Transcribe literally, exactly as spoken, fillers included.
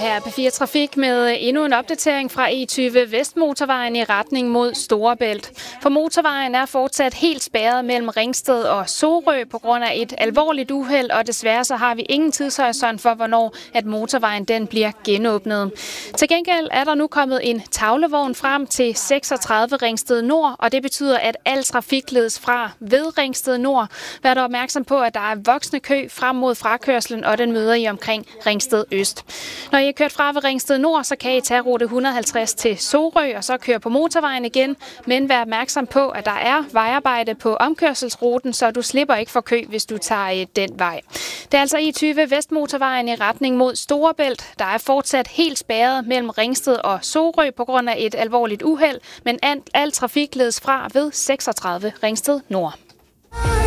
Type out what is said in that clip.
her er P fire Trafik med endnu en opdatering fra E tyve Vestmotorvejen i retning mod Storebælt. For motorvejen er fortsat helt spærret mellem Ringsted og Sorø på grund af et alvorligt uheld, og desværre så har vi ingen tidshorisont for, hvornår at motorvejen den bliver genåbnet. Til gengæld er der nu kommet en tavlevogn frem til seksogtredive Ringsted Nord, og det betyder, at al trafik ledes fra ved Ringsted Nord. Vær dog opmærksom på, at der er voksende kø frem mod frakørslen, og den møder I omkring Ringsted Øst. Når I er kørt fra ved Ringsted Nord, så kan I tage rute et hundrede og halvtreds til Sorø og så køre på motorvejen igen. Men vær opmærksom på, at der er vejarbejde på omkørselsruten, så du slipper ikke for kø, hvis du tager den vej. Det er altså E tyve Vestmotorvejen i retning mod Storebælt. Der er fortsat helt spærret mellem Ringsted og Sorø på grund af et alvorligt uheld, men al, al trafik ledes fra ved seksogtredive Ringsted Nord.